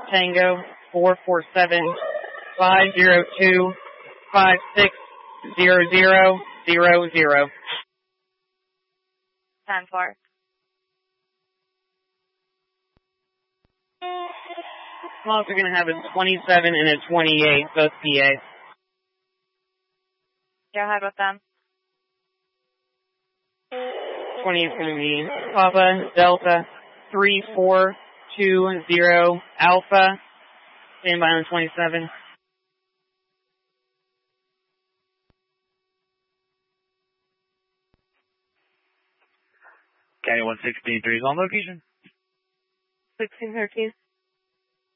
Tango 447-502-560000. 10-4. Smalls are going to have a 27 and a 28, both PA. Go ahead with them. 20 is going to be Papa Delta 3420 Alpha. Stand by on 27. County 163 is on location. 1613.